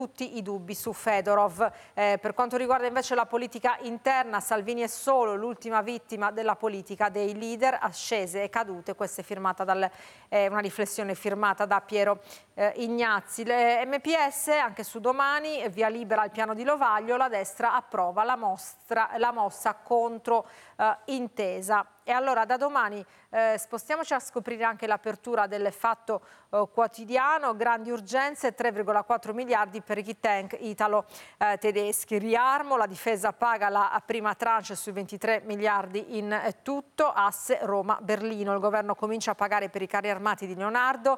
tutti i dubbi su Fedorov. Per quanto riguarda invece la politica interna, Salvini è solo l'ultima vittima della politica dei leader ascese e cadute. Questa è firmata una riflessione firmata da Piero Ignazzi. Le MPS, anche su Domani, via libera al piano di Lovaglio, la destra approva la mossa contro Intesa. E allora da Domani spostiamoci a scoprire anche l'apertura del Fatto Quotidiano, grandi urgenze, 3,4 miliardi per i tank italo-tedeschi. Riarmo, la difesa paga la prima tranche sui 23 miliardi in tutto, asse Roma-Berlino. Il governo comincia a pagare per i carri armati di Leonardo,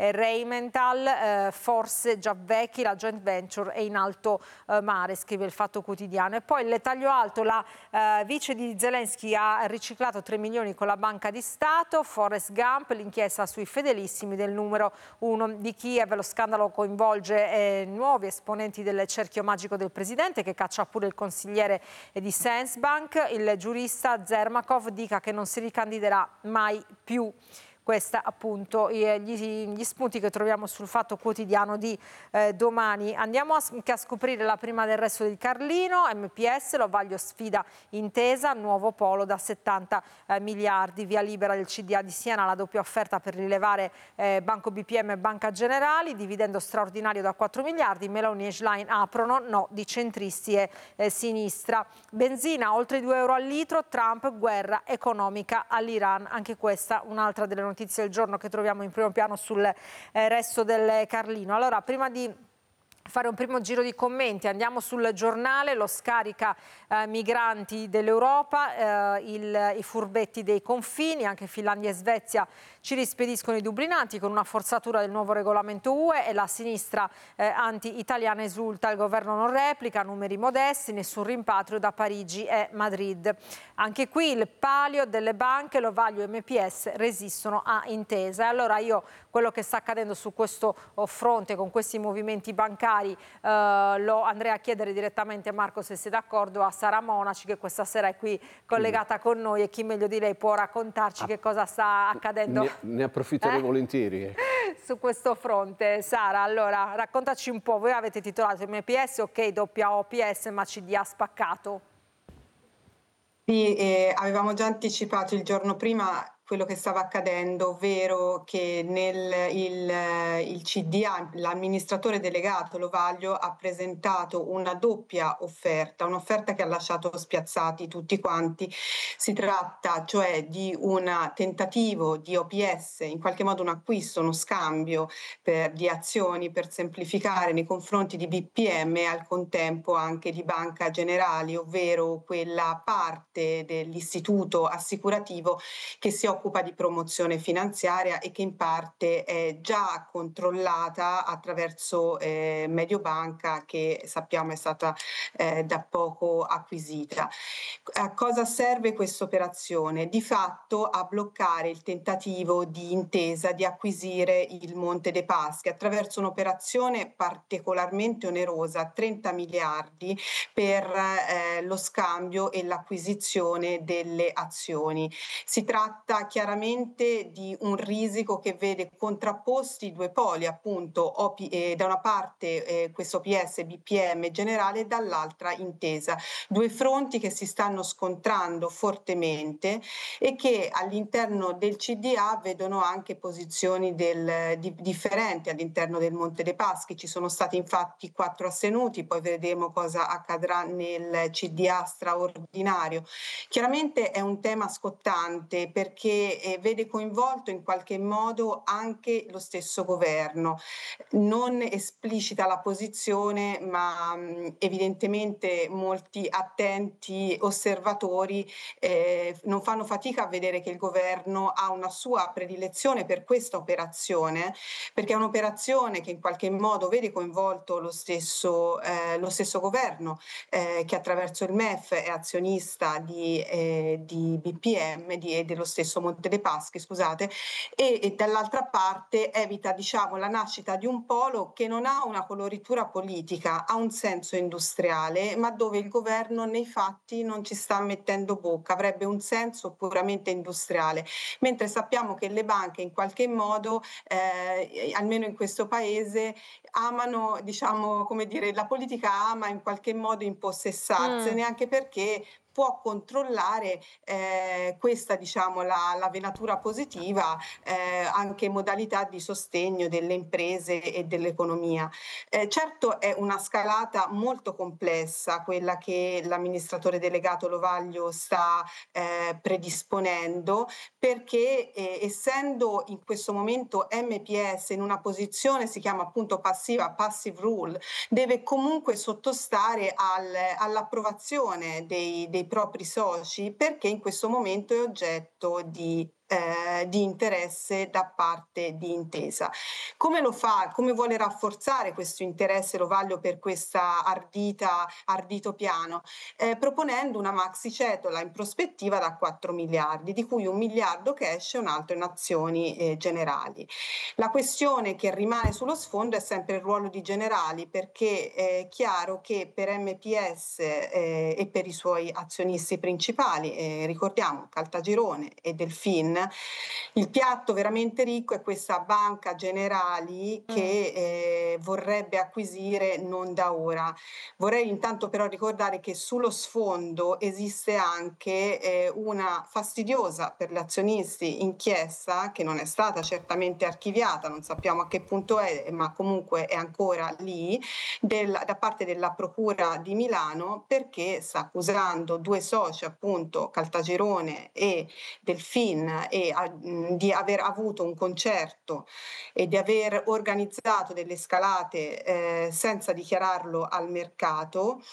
Rheinmetall, forse già vecchi, la joint venture è in alto mare, scrive il Fatto Quotidiano. E poi il taglio alto, la vice di Zelensky ha riciclato 3 milioni con la Banca di Stato, Forrest Gump, l'inchiesta sui fedelissimi del numero 1 di Kiev, lo scandalo coinvolge nuovi esponenti del cerchio magico del presidente che caccia pure il consigliere di Sensbank, il giurista Zermakov dica che non si ricandiderà mai più. Questi appunto gli spunti che troviamo sul Fatto Quotidiano di Domani. Andiamo anche a scoprire la prima del Resto di Carlino, MPS, Lovaglio sfida Intesa, nuovo polo da 70 miliardi, via libera del CDA di Siena, la doppia offerta per rilevare Banco BPM e Banca Generali, dividendo straordinario da 4 miliardi, Meloni e Schlein aprono, no di centristi e sinistra. Benzina, oltre 2 euro al litro, Trump, guerra economica all'Iran, anche questa un'altra delle notizie del giorno che troviamo in primo piano sul Resto del Carlino. Allora, prima di fare un primo giro di commenti, andiamo sul Giornale, lo scarica migranti dell'Europa, i furbetti dei confini, anche Finlandia e Svezia ci rispediscono i dublinati con una forzatura del nuovo regolamento UE e la sinistra anti-italiana esulta, il governo non replica, numeri modesti, nessun rimpatrio da Parigi e Madrid. Anche qui il palio delle banche, Lovaglio e MPS resistono a Intesa. E allora io quello che sta accadendo su questo fronte con questi movimenti bancari lo andrei a chiedere direttamente a Marco, se sei d'accordo, a Sara Monaci che questa sera è qui collegata con noi e chi meglio di lei può raccontarci che cosa sta accadendo. Ne approfitterei volentieri. Su questo fronte. Sara, allora raccontaci un po', voi avete titolato MPS, ok, doppia OPS, ma CDA spaccato. Sì, avevamo già anticipato il giorno prima quello che stava accadendo, ovvero che il CDA, l'amministratore delegato Lovaglio, ha presentato una doppia offerta, un'offerta che ha lasciato spiazzati tutti quanti. Si tratta cioè di un tentativo di OPS, in qualche modo un acquisto, uno scambio di azioni per semplificare nei confronti di BPM e al contempo anche di Banca Generali, ovvero quella parte dell'istituto assicurativo che si occupa di promozione finanziaria e che in parte è già controllata attraverso Mediobanca, che sappiamo è stata da poco acquisita. A cosa serve questa operazione? Di fatto a bloccare il tentativo di Intesa di acquisire il Monte dei Paschi attraverso un'operazione particolarmente onerosa, 30 miliardi per lo scambio e l'acquisizione delle azioni. Si tratta chiaramente di un risico che vede contrapposti due poli, appunto da una parte questo OPS BPM Generale e dall'altra Intesa, due fronti che si stanno scontrando fortemente e che all'interno del CDA vedono anche posizioni differenti all'interno del Monte dei Paschi. Ci sono stati infatti 4 astenuti, poi vedremo cosa accadrà nel CDA straordinario. Chiaramente è un tema scottante perché vede coinvolto in qualche modo anche lo stesso governo. Non esplicita la posizione, ma evidentemente molti attenti osservatori non fanno fatica a vedere che il governo ha una sua predilezione per questa operazione, perché è un'operazione che in qualche modo vede coinvolto lo stesso governo che attraverso il MEF è azionista di BPM e dello stesso Monte dei Paschi, scusate, e dall'altra parte evita, diciamo, la nascita di un polo che non ha una coloritura politica, ha un senso industriale, ma dove il governo nei fatti non ci sta mettendo bocca, avrebbe un senso puramente industriale, mentre sappiamo che le banche in qualche modo, almeno in questo paese, amano, diciamo, come dire, la politica ama in qualche modo impossessarsene, anche perché può controllare questa, diciamo, la venatura positiva, anche in modalità di sostegno delle imprese e dell'economia. Certo è una scalata molto complessa quella che l'amministratore delegato Lovaglio sta predisponendo, perché essendo in questo momento MPS in una posizione, si chiama appunto passiva, passive rule, deve comunque sottostare all'approvazione dei propri soci, perché in questo momento è oggetto di interesse da parte di Intesa. Come lo fa? Come vuole rafforzare questo interesse Lovaglio per questa ardito piano? Proponendo una maxi cetola in prospettiva da 4 miliardi, di cui 1 miliardo cash e un altro in azioni generali. La questione che rimane sullo sfondo è sempre il ruolo di Generali, perché è chiaro che per MPS e per i suoi azionisti principali, ricordiamo Caltagirone e Delfin, il piatto veramente ricco è questa banca Generali che vorrebbe acquisire non da ora. Vorrei intanto però ricordare che sullo sfondo esiste anche una fastidiosa per gli azionisti inchiesta che non è stata certamente archiviata, non sappiamo a che punto è, ma comunque è ancora lì, da parte della Procura di Milano, perché sta accusando due soci, appunto Caltagirone e Delfin, di aver avuto un concerto e di aver organizzato delle scalate senza dichiararlo al mercato,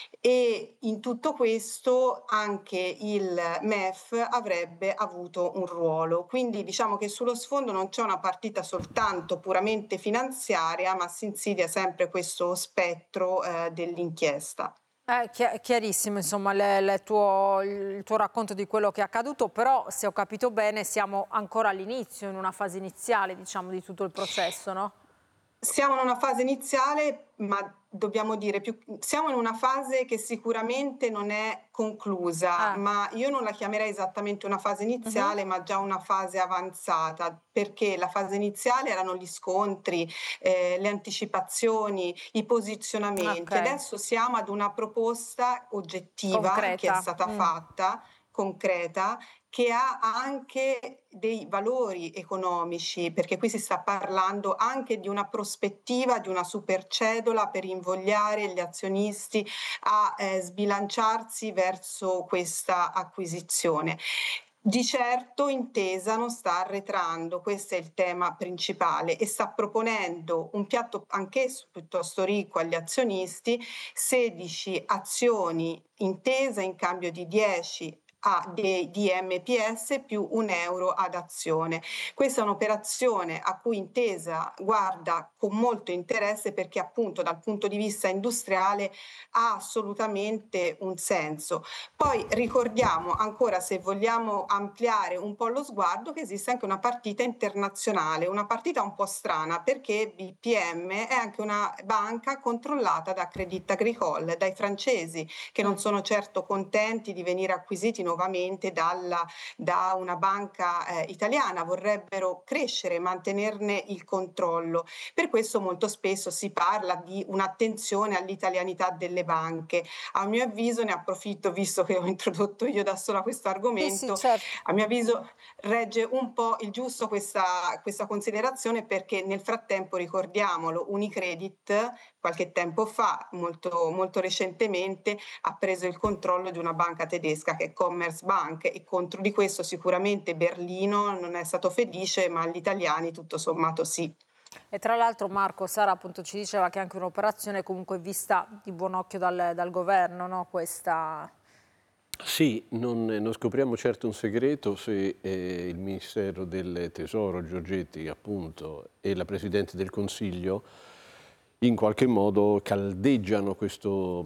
e in tutto questo anche il MEF avrebbe avuto un ruolo. Quindi diciamo che sullo sfondo non c'è una partita soltanto puramente finanziaria, ma si insidia sempre questo spettro dell'inchiesta. Chiarissimo, insomma, il tuo racconto di quello che è accaduto, però se ho capito bene siamo ancora all'inizio, in una fase iniziale, diciamo, di tutto il processo, no? Siamo in una fase iniziale, ma dobbiamo dire siamo in una fase che sicuramente non è conclusa, ma io non la chiamerei esattamente una fase iniziale, ma già una fase avanzata, perché la fase iniziale erano gli scontri, le anticipazioni, i posizionamenti. Adesso siamo ad una proposta oggettiva Concreta. che è stata fatta, concreta, che ha anche dei valori economici, perché qui si sta parlando anche di una prospettiva di una supercedola per invogliare gli azionisti a sbilanciarsi verso questa acquisizione. Di certo Intesa non sta arretrando, questo è il tema principale, e sta proponendo un piatto anch'esso piuttosto ricco agli azionisti, 16 azioni Intesa in cambio di 10 di MPS più €1 ad azione. Questa è un'operazione a cui Intesa guarda con molto interesse, perché appunto dal punto di vista industriale ha assolutamente un senso. Poi ricordiamo ancora, se vogliamo ampliare un po' lo sguardo, che esiste anche una partita internazionale, una partita un po' strana, perché BPM è anche una banca controllata da Crédit Agricole, dai francesi, che non sono certo contenti di venire acquisiti nuovamente da una banca italiana, vorrebbero crescere e mantenerne il controllo. Per questo molto spesso si parla di un'attenzione all'italianità delle banche. A mio avviso, ne approfitto, visto che ho introdotto io da sola questo argomento, certo. a mio avviso regge un po' il giusto questa considerazione, perché nel frattempo, ricordiamolo, Unicredit qualche tempo fa, molto, molto recentemente, ha preso il controllo di una banca tedesca che è Commerzbank, e contro di questo sicuramente Berlino non è stato felice, ma gli italiani tutto sommato sì. E tra l'altro Marco, Sara appunto ci diceva che è anche un'operazione comunque vista di buon occhio dal governo, no? Questa... Sì, non scopriamo certo un segreto se il Ministero del Tesoro, Giorgetti appunto, e la Presidente del Consiglio in qualche modo caldeggiano questo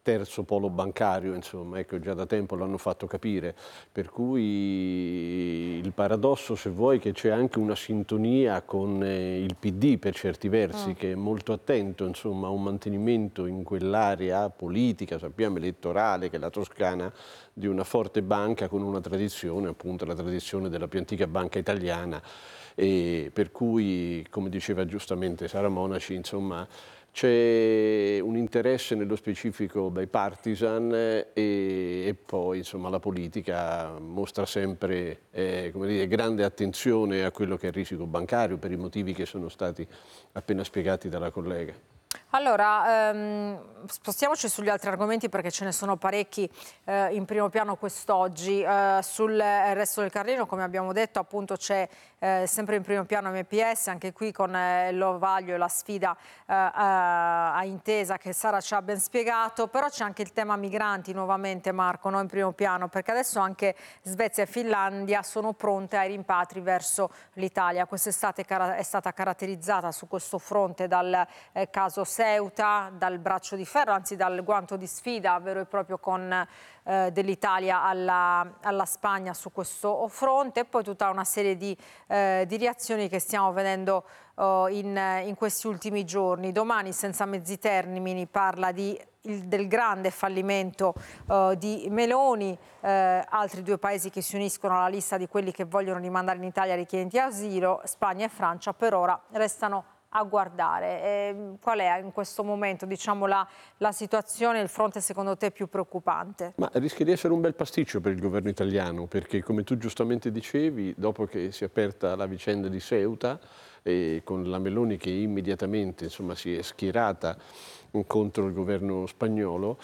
terzo polo bancario, insomma, ecco, già da tempo l'hanno fatto capire, per cui il paradosso, se vuoi, che c'è anche una sintonia con il PD per certi versi, che è molto attento, insomma, a un mantenimento in quell'area politica, sappiamo, elettorale, che è la Toscana, di una forte banca con una tradizione, appunto la tradizione della più antica banca italiana, e per cui, come diceva giustamente Sara Monaci, insomma, c'è un interesse nello specifico bipartisan e poi, insomma, la politica mostra sempre come dire, grande attenzione a quello che è il risico bancario per i motivi che sono stati appena spiegati dalla collega. Allora, spostiamoci sugli altri argomenti perché ce ne sono parecchi in primo piano quest'oggi. Sul resto del Carlino, come abbiamo detto, appunto c'è sempre in primo piano MPS, anche qui con l'Ovaglio e la sfida a intesa che Sara ci ha ben spiegato, però c'è anche il tema migranti nuovamente, Marco, no? In primo piano, perché adesso anche Svezia e Finlandia sono pronte ai rimpatri verso l'Italia. Quest'estate è stata caratterizzata su questo fronte dal caso Ceuta, dal braccio di ferro, anzi dal guanto di sfida vero e proprio dell'Italia alla Spagna su questo fronte, e poi tutta una serie di reazioni che stiamo vedendo in questi ultimi giorni. Domani, senza mezzi termini, parla del grande fallimento di Meloni, altri due paesi che si uniscono alla lista di quelli che vogliono rimandare in Italia richiedenti asilo, Spagna e Francia, per ora restano a guardare. Qual è in questo momento, diciamo, la situazione, il fronte secondo te più preoccupante? Ma rischia di essere un bel pasticcio per il governo italiano, perché come tu giustamente dicevi, dopo che si è aperta la vicenda di Ceuta, con la Meloni che immediatamente, insomma, si è schierata contro il governo spagnolo,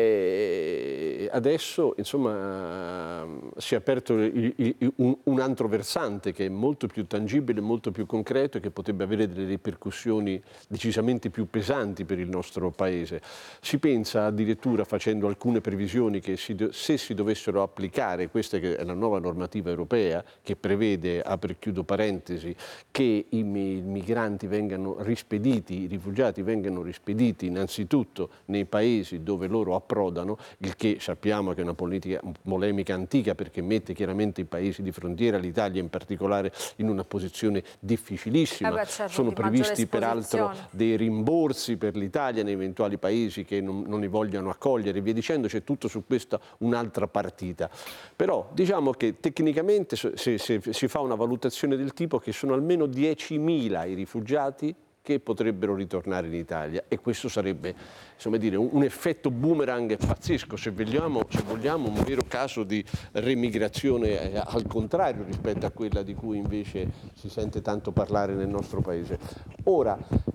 adesso, insomma, si è aperto un altro versante che è molto più tangibile, molto più concreto e che potrebbe avere delle ripercussioni decisamente più pesanti per il nostro Paese. Si pensa addirittura, facendo alcune previsioni, che se si dovessero applicare, questa che è la nuova normativa europea che prevede, apro e chiudo parentesi, che i migranti vengano rispediti, i rifugiati vengano rispediti innanzitutto nei paesi dove loro approdano, il che sappiamo che è una polemica antica, perché mette chiaramente i paesi di frontiera, l'Italia in particolare, in una posizione difficilissima. Certo, sono previsti peraltro dei rimborsi per l'Italia nei eventuali paesi che non li vogliono accogliere, e via dicendo. C'è tutto su questa un'altra partita. Però diciamo che tecnicamente se si fa una valutazione del tipo che sono almeno 10.000 i rifugiati che potrebbero ritornare in Italia, e questo sarebbe, insomma, dire, un effetto boomerang pazzesco, se vogliamo un vero caso di remigrazione al contrario rispetto a quella di cui invece si sente tanto parlare nel nostro Paese. Ora,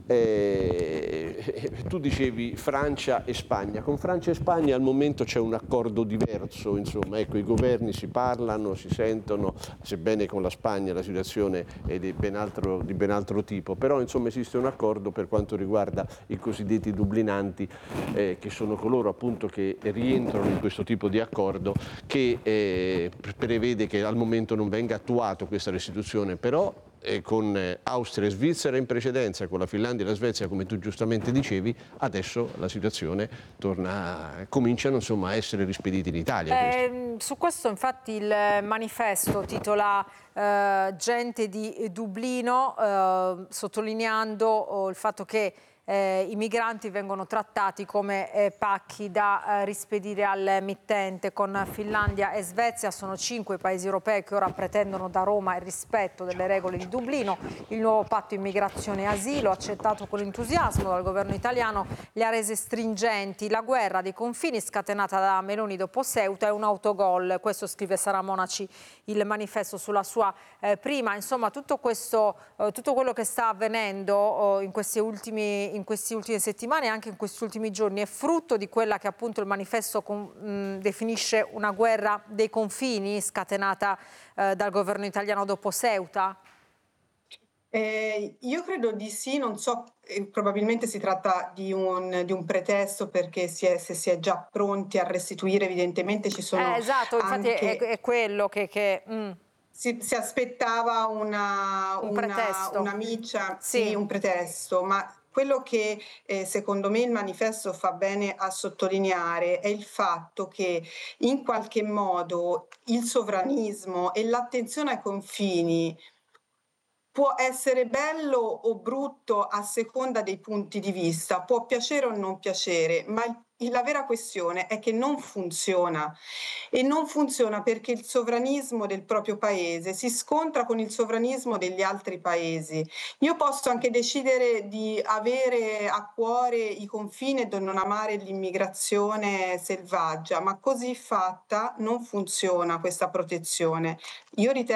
tu dicevi Francia e Spagna. Con Francia e Spagna al momento c'è un accordo diverso, insomma, ecco, i governi si parlano, si sentono, sebbene con la Spagna la situazione è di ben altro tipo, però insomma esiste un accordo per quanto riguarda i cosiddetti dublinanti, che sono coloro appunto che rientrano in questo tipo di accordo, che prevede che al momento non venga attuato questa restituzione, però con Austria e Svizzera in precedenza, con la Finlandia e la Svezia, come tu giustamente dicevi, adesso la situazione cominciano, insomma, a essere rispediti in Italia. Su questo infatti il manifesto titola Gente di Dublino, sottolineando il fatto che i migranti vengono trattati come pacchi da rispedire al mittente. Con Finlandia e Svezia sono 5 paesi europei che ora pretendono da Roma il rispetto delle regole di Dublino. Il nuovo patto immigrazione e asilo, accettato con entusiasmo dal governo italiano, le ha rese stringenti. La guerra dei confini scatenata da Meloni dopo Ceuta è un autogol. Questo scrive Sara Monaci, il manifesto, sulla sua prima. Insomma, tutto quello che sta avvenendo in queste ultime settimane e anche in questi ultimi giorni è frutto di quella che appunto il manifesto definisce una guerra dei confini scatenata dal governo italiano dopo Ceuta? Io credo di sì, non so, probabilmente si tratta di un pretesto, perché se si è già pronti a restituire, evidentemente ci sono esatto, infatti anche... è quello che Si aspettava un pretesto. una miccia, Sì. sì, un pretesto, ma quello che secondo me il manifesto fa bene a sottolineare è il fatto che in qualche modo il sovranismo e l'attenzione ai confini può essere bello o brutto a seconda dei punti di vista, può piacere o non piacere, ma la vera questione è che non funziona. E non funziona perché il sovranismo del proprio paese si scontra con il sovranismo degli altri paesi. Io posso anche decidere di avere a cuore i confini e di non amare l'immigrazione selvaggia, ma così fatta non funziona questa protezione. Io ritengo